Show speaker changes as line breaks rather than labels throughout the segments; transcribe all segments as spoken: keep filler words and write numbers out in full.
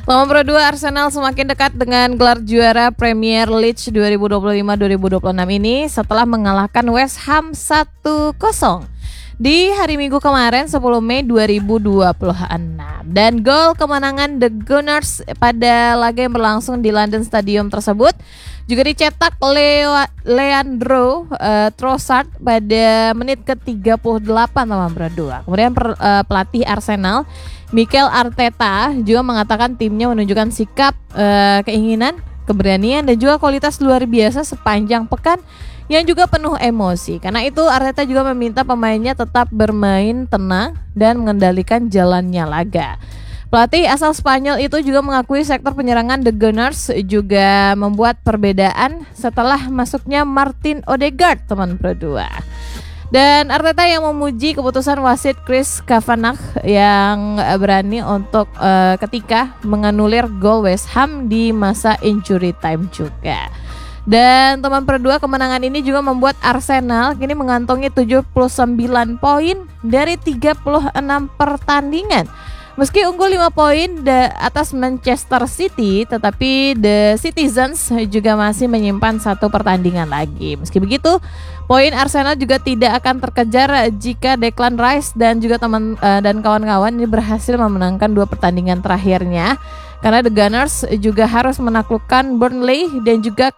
Nomor Pro dua, Arsenal semakin dekat dengan gelar juara Premier League dua ribu dua puluh lima dua ribu dua puluh enam ini setelah mengalahkan West Ham satu kosong di hari Minggu kemarin sepuluh Mei dua ribu dua puluh enam. Dan gol kemenangan The Gunners pada laga yang berlangsung di London Stadium tersebut juga dicetak Leo, Leandro uh, Trossard pada menit ke tiga puluh delapan nomor dua. Kemudian per, uh, pelatih Arsenal Mikel Arteta juga mengatakan timnya menunjukkan sikap, uh, keinginan, keberanian dan juga kualitas luar biasa sepanjang pekan yang juga penuh emosi. Karena itu Arteta juga meminta pemainnya tetap bermain tenang dan mengendalikan jalannya laga. Pelatih asal Spanyol itu juga mengakui sektor penyerangan The Gunners juga membuat perbedaan setelah masuknya Martin Odegaard, teman Pro dua. Dan Arteta yang memuji keputusan wasit Chris Kavanagh yang berani untuk uh, ketika menganulir gol West Ham di masa injury time juga. Dan teman Pro dua, kemenangan ini juga membuat Arsenal kini mengantongi tujuh puluh sembilan poin dari tiga puluh enam pertandingan. Meski unggul lima poin de atas Manchester City, tetapi The Citizens juga masih menyimpan satu pertandingan lagi. Meski begitu, poin Arsenal juga tidak akan terkejar jika Declan Rice dan juga teman uh, dan kawan-kawan ini berhasil memenangkan dua pertandingan terakhirnya. Karena The Gunners juga harus menaklukkan Burnley dan juga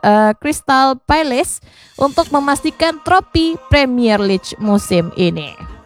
Crystal Palace untuk memastikan trofi Premier League musim ini.